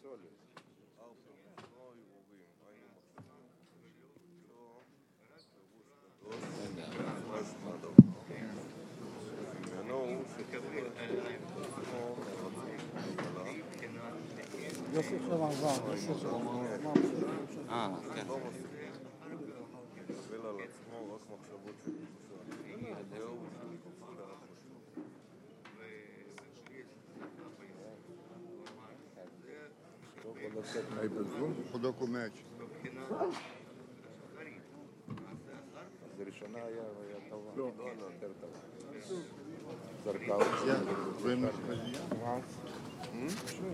יוסי חרמן, כן. מקבל על עצמו רק מחשבות Hai בזום? חודוק ומאץ'. אז הראשונה היה טובה. לא. יותר טובה. זרקה אותי. כן,